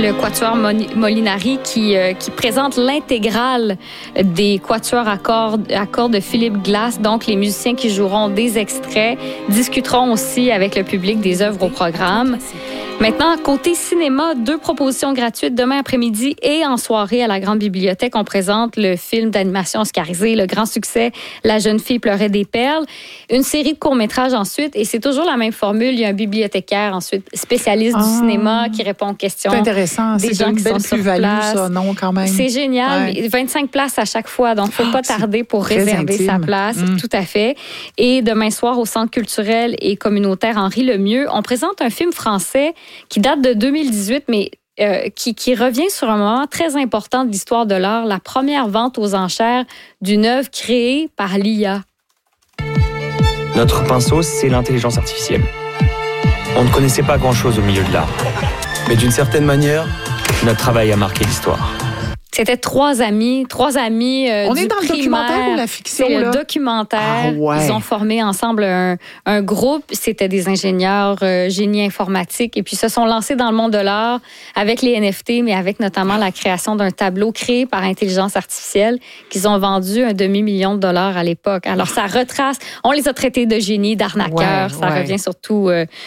le quatuor Molinari qui présente l'intégrale des quatuors à cordes de Philippe Glass. Donc, les musiciens qui joueront des extraits discuteront aussi avec le public des œuvres au programme. Maintenant, côté cinéma, 2 propositions gratuites demain après-midi et en soirée à la Grande Bibliothèque. On présente le film d'animation oscarisé, le grand succès La jeune fille pleurait des perles. Une série de courts-métrages ensuite, et c'est toujours la même formule. Il y a un bibliothécaire ensuite, spécialiste du cinéma, qui répond aux questions. C'est intéressant. Des gens une qui belle sont plus-value, sur place. ça, non, quand même. C'est génial. Ouais. 25 places à chaque fois, donc il ne faut pas tarder pour réserver intime. sa place. Tout à fait. Et demain soir, au Centre culturel et communautaire Henri Lemieux, on présente un film français qui date de 2018, mais qui revient sur un moment très important de l'histoire de l'art, la première vente aux enchères d'une œuvre créée par l'IA. Notre pinceau, c'est l'intelligence artificielle. On ne connaissait pas grand-chose au milieu de l'art. Mais d'une certaine manière, notre travail a marqué l'histoire. C'était 3 amis On est dans le documentaire ou la fiction? C'est là? le documentaire. Ah, ouais. Ils ont formé ensemble un groupe. C'était des ingénieurs génie informatique. Et puis, se sont lancés dans le monde de l'art avec les NFT, mais avec notamment la création d'un tableau créé par intelligence artificielle qu'ils ont vendu $500 000 à l'époque. Alors, ça retrace. On les a traités de génies, d'arnaqueurs. Ça revient sur tout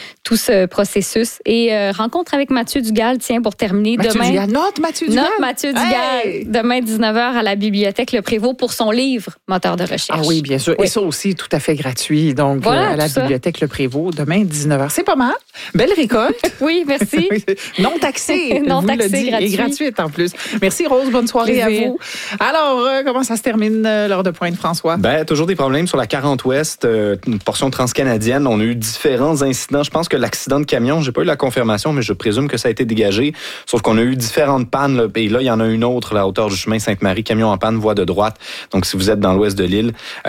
ce processus. Et rencontre avec Mathieu Dugal, tiens, pour terminer. Demain, Notre Mathieu Dugal. Hey! Demain, 19h, à la bibliothèque Le Prévost pour son livre « Moteur de recherche ». Ah oui, bien sûr. Oui. Et ça aussi, tout à fait gratuit. Donc, voilà, à la bibliothèque Le Prévost, demain, 19h. C'est pas mal. Belle récolte. Oui, merci. Non taxée. Non vous taxée, le dites, gratuit. et gratuite en plus. Merci Rose, bonne soirée Plaisir. à vous. Alors, comment ça se termine l'heure de pointe, François? Toujours des problèmes sur la 40 Ouest, une portion transcanadienne. On a eu différents incidents. Je pense que l'accident de camion, j'ai pas eu la confirmation, mais je présume que ça a été dégagé. Sauf qu'on a eu différentes pannes. Là, et là, il y en a une autre à la hauteur du chemin Sainte-Marie, camion en panne, voie de droite. Donc, si vous êtes dans l'ouest de l'île,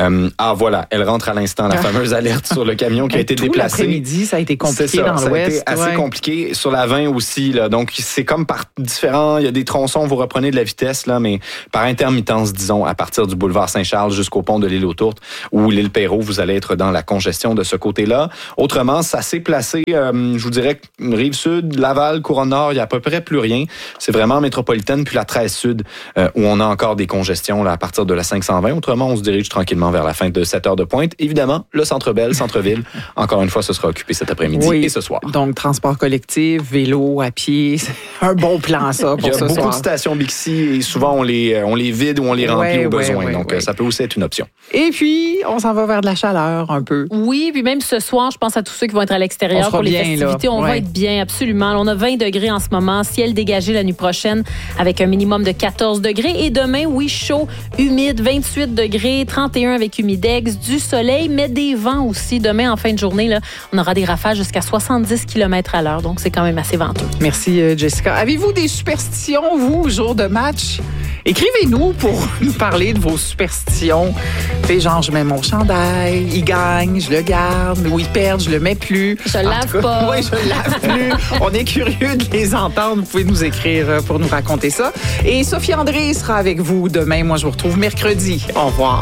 voilà, elle rentre à l'instant, la fameuse alerte sur le camion qui a été Tout déplacé. L'après-midi, ça a été compliqué C'est ça, dans ça l'ouest. a été assez compliqué. Sur la 20 aussi, là. Donc, c'est comme par différents, il y a des tronçons, vous reprenez de la vitesse, là, mais par intermittence, disons, à partir du boulevard Saint-Charles jusqu'au pont de l'île aux Tourtes ou l'île Perrot, vous allez être dans la congestion de ce côté-là. Autrement, ça s'est placé, je vous dirais, Rive-Sud, Laval, Couronne-Nord, il y a à peu près plus rien. C'est vraiment métropolitaine, puis la 13 Sud, où on a encore des congestions là, à partir de la 520. Autrement, on se dirige tranquillement vers la fin de 7 heures de pointe. Évidemment, le Centre-Bell, Centre-Ville, encore une fois, ce sera occupé cet après-midi et ce soir. Donc, transport collectif, vélo, à pied, c'est un bon plan, ça, pour ce soir. Il y a beaucoup de stations Bixi et souvent, on les vide ou on les remplit au besoin. Donc, ça peut aussi être une option. Et puis, on s'en va vers de la chaleur un peu. Oui, puis même ce soir, je pense à tous ceux qui vont être à l'extérieur pour les festivités. On va être bien, absolument. On a 20 degrés en ce moment, ciel dégagé la nuit prochaine avec un minimum de 14 degrés. Et demain, oui, chaud, humide, 28 degrés, 31 avec humidex, du soleil, mais des vents aussi. Demain, en fin de journée, là, on aura des rafales jusqu'à 70 km/h. Donc, c'est quand même assez venteux. Merci, Jessica. Avez-vous des superstitions, vous, jour de match? Écrivez-nous pour nous parler de vos superstitions. Fait genre, je mets mon chandail, il gagne, je le garde, ou il perd, je le mets plus. Je lave pas. Oui, je lave plus. On est curieux de les entendre. Vous pouvez nous écrire pour nous raconter ça. Et Sophie André sera avec vous demain. Moi, je vous retrouve mercredi. Au revoir.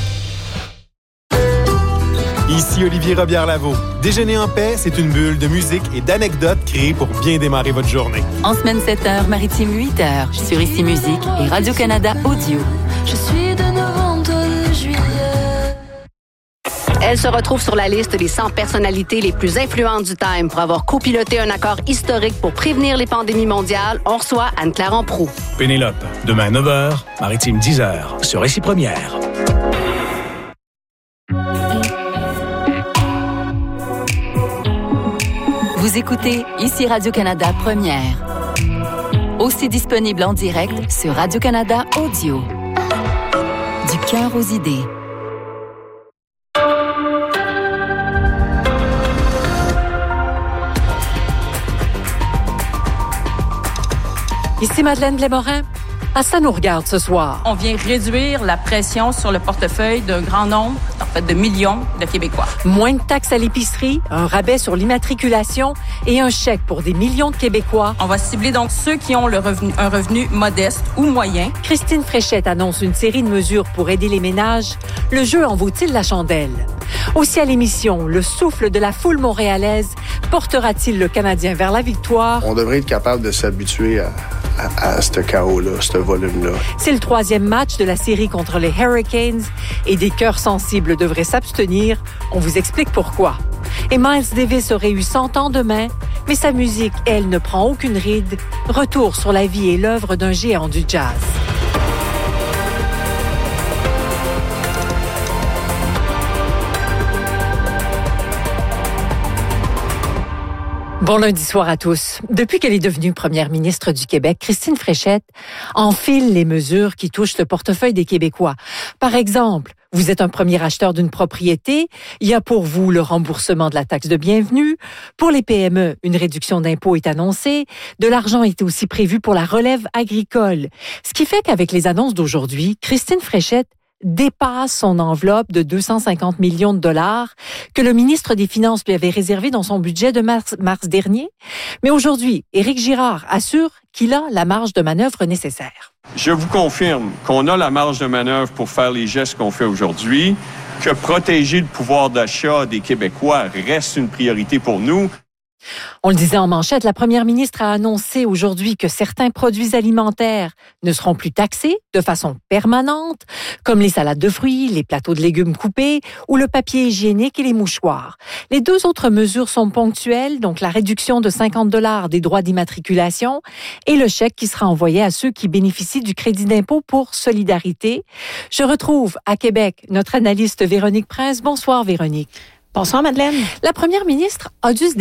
Ici Olivier Robillard-Lavaux. Déjeuner en paix, c'est une bulle de musique et d'anecdotes créées pour bien démarrer votre journée. En semaine 7h, maritime 8h, sur Ici Musique et Radio-Canada Audio. Je suis de novembre de juillet. Elle se retrouve sur la liste des 100 personnalités les plus influentes du Time pour avoir copiloté un accord historique pour prévenir les pandémies mondiales. On reçoit Anne-Claire Amproux. Pénélope, demain à 9h, maritime 10h, sur Ici Première. Vous écoutez Ici Radio-Canada Première. Aussi disponible en direct sur Radio-Canada Audio. Du cœur aux idées. Ici Madeleine Blais-Morin. Ça nous regarde ce soir. On vient réduire la pression sur le portefeuille d'un grand nombre fait, de millions de Québécois. Moins de taxes à l'épicerie, un rabais sur l'immatriculation et un chèque pour des millions de Québécois. On va cibler donc ceux qui ont un revenu modeste ou moyen. Christine Fréchette annonce une série de mesures pour aider les ménages. Le jeu en vaut-il la chandelle? Aussi à l'émission, le souffle de la foule montréalaise portera-t-il le Canadien vers la victoire? On devrait être capable de s'habituer à ce chaos-là, ce volume-là. C'est le 3e match de la série contre les Hurricanes et des cœurs sensibles devraient s'abstenir. On vous explique pourquoi. Et Miles Davis aurait eu 100 ans demain, mais sa musique, elle, ne prend aucune ride. Retour sur la vie et l'œuvre d'un géant du jazz. Bon lundi soir à tous. Depuis qu'elle est devenue première ministre du Québec, Christine Fréchette enfile les mesures qui touchent le portefeuille des Québécois. Par exemple, vous êtes un premier acheteur d'une propriété, il y a pour vous le remboursement de la taxe de bienvenue. Pour les PME, une réduction d'impôt est annoncée. De l'argent est aussi prévu pour la relève agricole. Ce qui fait qu'avec les annonces d'aujourd'hui, Christine Fréchette dépasse son enveloppe de 250 millions de dollars que le ministre des Finances lui avait réservé dans son budget de mars dernier. Mais aujourd'hui, Éric Girard assure qu'il a la marge de manœuvre nécessaire. Je vous confirme qu'on a la marge de manœuvre pour faire les gestes qu'on fait aujourd'hui, que protéger le pouvoir d'achat des Québécois reste une priorité pour nous. On le disait en manchette, la première ministre a annoncé aujourd'hui que certains produits alimentaires ne seront plus taxés de façon permanente, comme les salades de fruits, les plateaux de légumes coupés ou le papier hygiénique et les mouchoirs. Les 2 autres mesures sont ponctuelles, donc la réduction de 50 $ des droits d'immatriculation et le chèque qui sera envoyé à ceux qui bénéficient du crédit d'impôt pour solidarité. Je retrouve à Québec notre analyste Véronique Prince. Bonsoir Véronique. Bonsoir, Madeleine. La première ministre a dû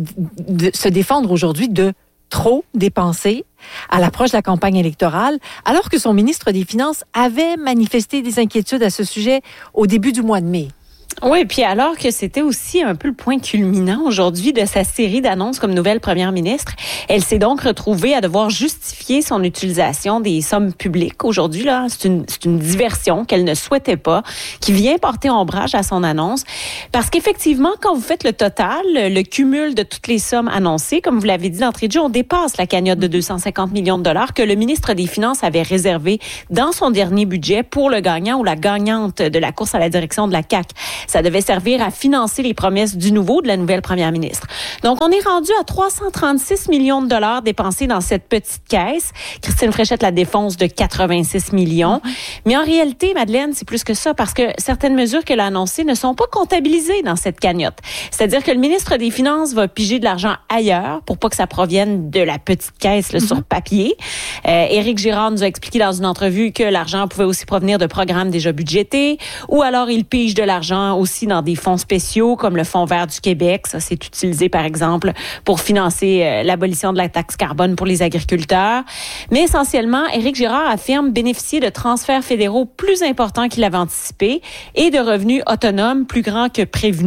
se défendre aujourd'hui de trop dépenser à l'approche de la campagne électorale, alors que son ministre des Finances avait manifesté des inquiétudes à ce sujet au début du mois de mai. Oui, puis alors que c'était aussi un peu le point culminant aujourd'hui de sa série d'annonces comme nouvelle première ministre, elle s'est donc retrouvée à devoir justifier son utilisation des sommes publiques. Aujourd'hui, là, c'est une diversion qu'elle ne souhaitait pas, qui vient porter ombrage à son annonce. Parce qu'effectivement, quand vous faites le total, le cumul de toutes les sommes annoncées, comme vous l'avez dit d'entrée de jeu, on dépasse la cagnotte de 250 millions de dollars que le ministre des Finances avait réservée dans son dernier budget pour le gagnant ou la gagnante de la course à la direction de la CAQ. Ça devait servir à financer les promesses de la nouvelle première ministre. Donc, on est rendu à 336 millions de dollars dépensés dans cette petite caisse. Christine Fréchette la défonce de 86 millions. Mais en réalité, Madeleine, c'est plus que ça parce que certaines mesures qu'elle a annoncées ne sont pas comptabilisées dans cette cagnotte. C'est-à-dire que le ministre des Finances va piger de l'argent ailleurs pour pas que ça provienne de la petite caisse là, sur papier. Éric Girard nous a expliqué dans une entrevue que l'argent pouvait aussi provenir de programmes déjà budgétés ou alors il pige de l'argent aussi dans des fonds spéciaux comme le Fonds vert du Québec. Ça, c'est utilisé, par exemple, pour financer l'abolition de la taxe carbone pour les agriculteurs. Mais essentiellement, Éric Girard affirme bénéficier de transferts fédéraux plus importants qu'il avait anticipés et de revenus autonomes plus grands que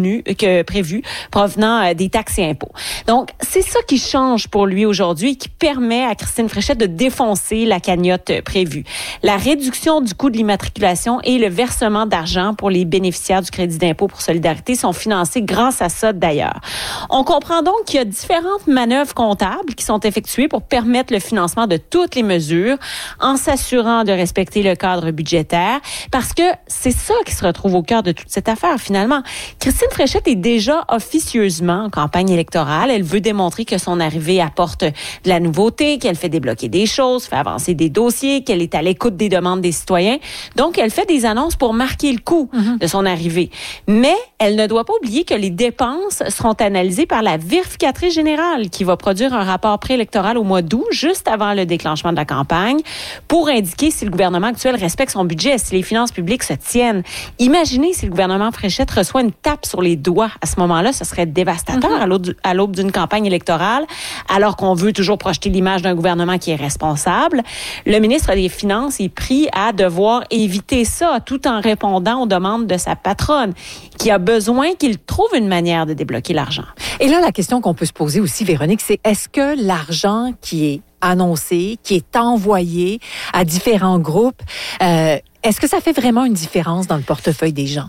prévu provenant des taxes et impôts. Donc, c'est ça qui change pour lui aujourd'hui et qui permet à Christine Fréchette de défoncer la cagnotte prévue. La réduction du coût de l'immatriculation et le versement d'argent pour les bénéficiaires du crédit d'impôt pour solidarité sont financés grâce à ça d'ailleurs. On comprend donc qu'il y a différentes manœuvres comptables qui sont effectuées pour permettre le financement de toutes les mesures en s'assurant de respecter le cadre budgétaire parce que c'est ça qui se retrouve au cœur de toute cette affaire finalement. Christine Fréchette est déjà officieusement en campagne électorale. Elle veut démontrer que son arrivée apporte de la nouveauté, qu'elle fait débloquer des choses, fait avancer des dossiers, qu'elle est à l'écoute des demandes des citoyens. Donc, elle fait des annonces pour marquer le coup de son arrivée. Mais elle ne doit pas oublier que les dépenses seront analysées par la vérificatrice générale qui va produire un rapport préélectoral au mois d'août, juste avant le déclenchement de la campagne, pour indiquer si le gouvernement actuel respecte son budget, si les finances publiques se tiennent. Imaginez si le gouvernement Fréchette reçoit une tape sur les doigts. À ce moment-là, ce serait dévastateur à l'aube d'une campagne électorale, alors qu'on veut toujours projeter l'image d'un gouvernement qui est responsable. Le ministre des Finances est pris à devoir éviter ça tout en répondant aux demandes de sa patronne, qui a besoin qu'il trouve une manière de débloquer l'argent. Et là, la question qu'on peut se poser aussi, Véronique, c'est est-ce que l'argent qui est annoncé, qui est envoyé à différents groupes, est-ce que ça fait vraiment une différence dans le portefeuille des gens?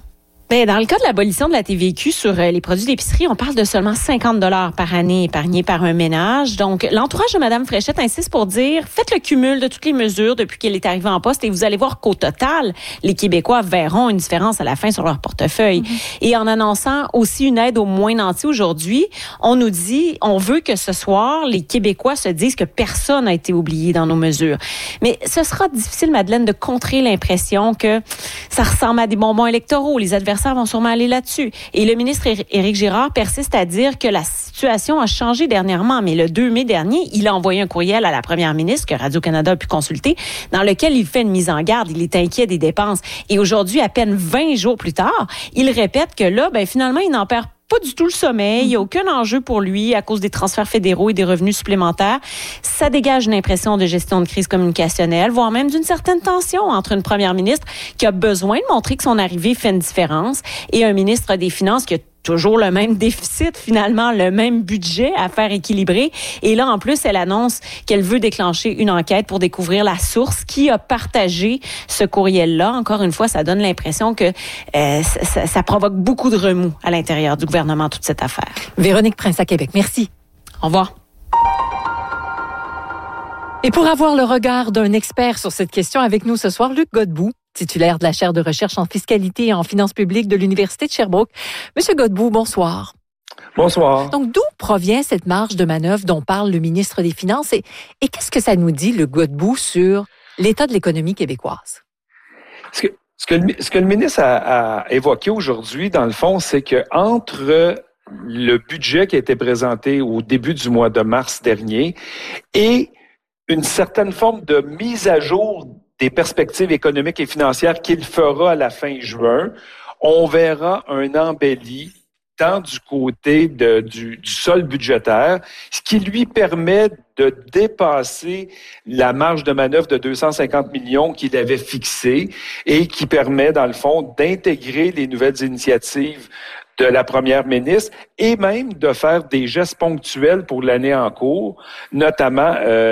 Bien, dans le cas de l'abolition de la TVQ sur les produits d'épicerie, on parle de seulement 50 $ par année épargnés par un ménage. Donc, l'entourage de Mme Fréchette insiste pour dire, faites le cumul de toutes les mesures depuis qu'elle est arrivée en poste et vous allez voir qu'au total, les Québécois verront une différence à la fin sur leur portefeuille. Et en annonçant aussi une aide aux moins nantis aujourd'hui, on nous dit, on veut que ce soir, les Québécois se disent que personne n'a été oublié dans nos mesures. Mais ce sera difficile, Madeleine, de contrer l'impression que ça ressemble à des bonbons électoraux. Les adversaires vont sûrement aller là-dessus. Et le ministre Éric Girard persiste à dire que la situation a changé dernièrement, mais le 2 mai dernier, il a envoyé un courriel à la première ministre que Radio-Canada a pu consulter, dans lequel il fait une mise en garde. Il est inquiet des dépenses. Et aujourd'hui, à peine 20 jours plus tard, il répète que là, finalement, il n'en perd pas du tout le sommeil. Il n'y a aucun enjeu pour lui à cause des transferts fédéraux et des revenus supplémentaires. Ça dégage une impression de gestion de crise communicationnelle, voire même d'une certaine tension entre une première ministre qui a besoin de montrer que son arrivée fait une différence et un ministre des Finances qui a toujours le même déficit, finalement, le même budget à faire équilibrer. Et là, en plus, elle annonce qu'elle veut déclencher une enquête pour découvrir la source qui a partagé ce courriel-là. Encore une fois, ça donne l'impression que ça provoque beaucoup de remous à l'intérieur du gouvernement, toute cette affaire. Véronique Prince à Québec, merci. Au revoir. Et pour avoir le regard d'un expert sur cette question, avec nous ce soir, Luc Godbout, titulaire de la chaire de recherche en fiscalité et en finances publiques de l'Université de Sherbrooke. Monsieur Godbout, bonsoir. Bonsoir. Donc, d'où provient cette marge de manœuvre dont parle le ministre des Finances et qu'est-ce que ça nous dit, Luc Godbout, sur l'état de l'économie québécoise? Ce que le ministre a évoqué aujourd'hui, dans le fond, c'est que entre le budget qui a été présenté au début du mois de mars dernier et une certaine forme de mise à jour des perspectives économiques et financières qu'il fera à la fin juin, on verra un embelli tant du côté du sol budgétaire, ce qui lui permet de dépasser la marge de manœuvre de 250 millions qu'il avait fixée et qui permet, dans le fond, d'intégrer les nouvelles initiatives de la première ministre et même de faire des gestes ponctuels pour l'année en cours, notamment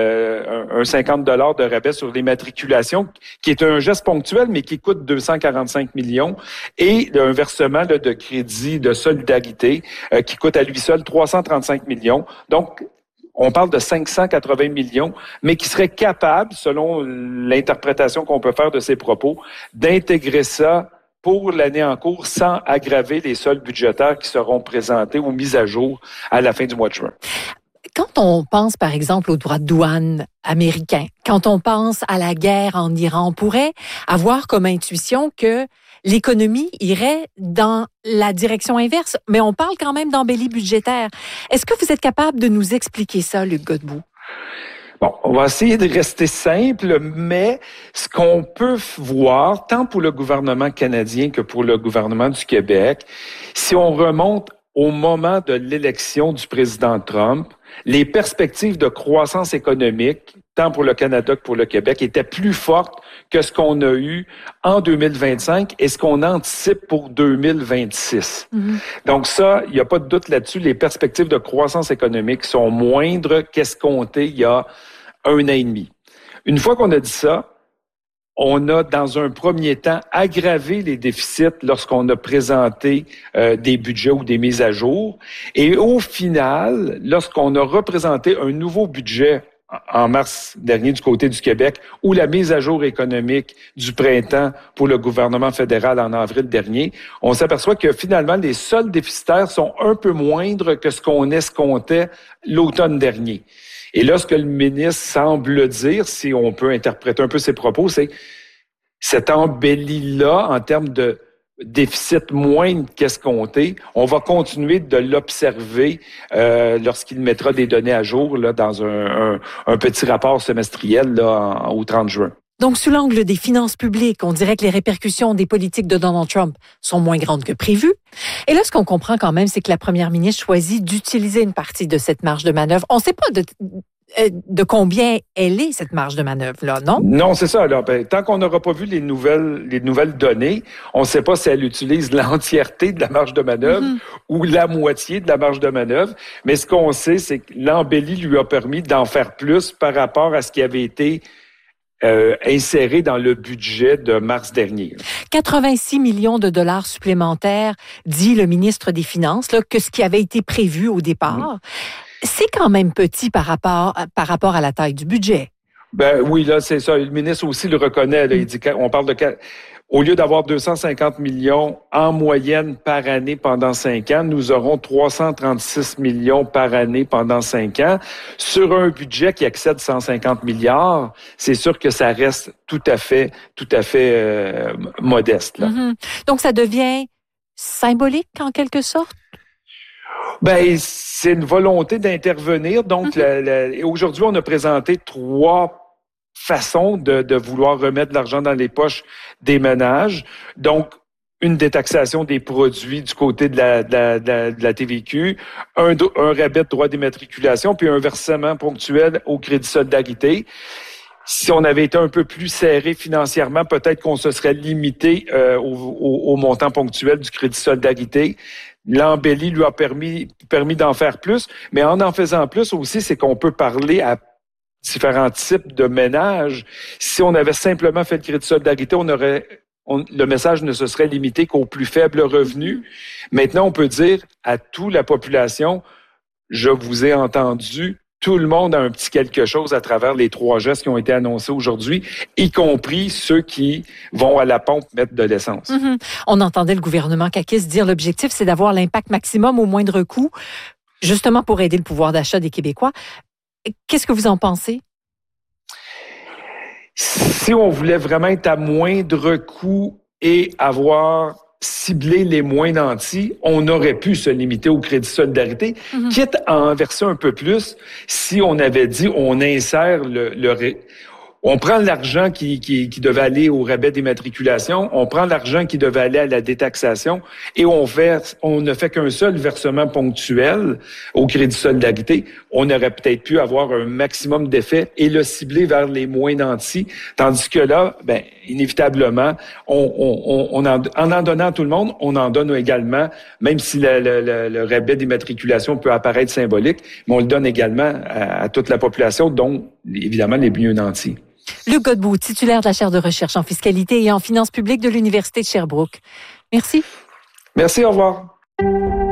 un 50 $ de rabais sur les matriculations, qui est un geste ponctuel, mais qui coûte 245 millions, et un versement de crédit de solidarité qui coûte à lui seul 335 millions. Donc, on parle de 580 millions, mais qui serait capable, selon l'interprétation qu'on peut faire de ses propos, d'intégrer ça pour l'année en cours sans aggraver les soldes budgétaires qui seront présentés ou mis à jour à la fin du mois de juin. Quand on pense, par exemple, aux droits de douane américains, quand on pense à la guerre en Iran, on pourrait avoir comme intuition que l'économie irait dans la direction inverse, mais on parle quand même d'embellie budgétaire. Est-ce que vous êtes capable de nous expliquer ça, Luc Godbout? Bon, on va essayer de rester simple, mais ce qu'on peut voir, tant pour le gouvernement canadien que pour le gouvernement du Québec, si on remonte au moment de l'élection du président Trump, les perspectives de croissance économique, tant pour le Canada que pour le Québec, étaient plus fortes que ce qu'on a eu en 2025 et ce qu'on anticipe pour 2026. Donc ça, il n'y a pas de doute là-dessus, les perspectives de croissance économique sont moindres qu'escomptées il y a 1 an et demi. Une fois qu'on a dit ça, on a, dans un premier temps, aggravé les déficits lorsqu'on a présenté des budgets ou des mises à jour. Et au final, lorsqu'on a représenté un nouveau budget en mars dernier du côté du Québec, ou la mise à jour économique du printemps pour le gouvernement fédéral en avril dernier, on s'aperçoit que finalement, les soldes déficitaires sont un peu moindres que ce qu'on escomptait l'automne dernier. Et là, ce que le ministre semble dire, si on peut interpréter un peu ses propos, c'est cette embellie-là, en termes de déficit moindre qu'escompté, on va continuer de l'observer lorsqu'il mettra des données à jour là, dans un petit rapport semestriel là, au 30 juin. Donc, sous l'angle des finances publiques, on dirait que les répercussions des politiques de Donald Trump sont moins grandes que prévu. Et là, ce qu'on comprend quand même, c'est que la première ministre choisit d'utiliser une partie de cette marge de manœuvre. On ne sait pas de combien elle est, cette marge de manœuvre-là, non? Non, c'est ça. Là. Tant qu'on n'aura pas vu les nouvelles données, on ne sait pas si elle utilise l'entièreté de la marge de manœuvre ou la moitié de la marge de manœuvre. Mais ce qu'on sait, c'est que l'embellie lui a permis d'en faire plus par rapport à ce qui avait été inséré dans le budget de mars dernier. 86 millions de dollars supplémentaires, dit le ministre des Finances, là, que ce qui avait été prévu au départ. C'est quand même petit par rapport à la taille du budget. Ben oui, là, c'est ça. Le ministre aussi le reconnaît. Là, il dit qu'on parle de... Au lieu d'avoir 250 millions en moyenne par année pendant 5 ans, nous aurons 336 millions par année pendant 5 ans. Sur un budget qui excède 150 milliards, c'est sûr que ça reste tout à fait modeste. Là. Mm-hmm. Donc, ça devient symbolique en quelque sorte? Ben, c'est une volonté d'intervenir. Donc, aujourd'hui, on a présenté 3 façon de vouloir remettre de l'argent dans les poches des ménages. Donc, une détaxation des produits du côté de la TVQ, un rabais de droit d'immatriculation, puis un versement ponctuel au crédit solidarité. Si on avait été un peu plus serré financièrement, peut-être qu'on se serait limité au montant ponctuel du crédit solidarité. L'embellie lui a permis d'en faire plus, mais en faisant plus aussi, c'est qu'on peut parler à différents types de ménages. Si on avait simplement fait le crédit solidarité, le message ne se serait limité qu'aux plus faibles revenus. Maintenant, on peut dire à toute la population, je vous ai entendu, tout le monde a un petit quelque chose à travers les 3 gestes qui ont été annoncés aujourd'hui, y compris ceux qui vont à la pompe mettre de l'essence. Mm-hmm. On entendait le gouvernement caquiste dire l'objectif, c'est d'avoir l'impact maximum au moindre coût, justement pour aider le pouvoir d'achat des Québécois. Qu'est-ce que vous en pensez? Si on voulait vraiment être à moindre coût et avoir ciblé les moins nantis, on aurait pu se limiter au crédit solidarité, quitte à en verser un peu plus si on avait dit on insère on prend l'argent qui devait aller au rabais d'immatriculation, on prend l'argent qui devait aller à la détaxation et on ne fait qu'un seul versement ponctuel au crédit solidarité. On aurait peut-être pu avoir un maximum d'effet et le cibler vers les moins nantis. Tandis que là, inévitablement, en donnant à tout le monde, on en donne également, même si le rabais d'immatriculation peut apparaître symbolique, mais on le donne également à toute la population, dont évidemment les mieux nantis. Luc Godbout, titulaire de la chaire de recherche en fiscalité et en finances publiques de l'Université de Sherbrooke. Merci. Merci, au revoir.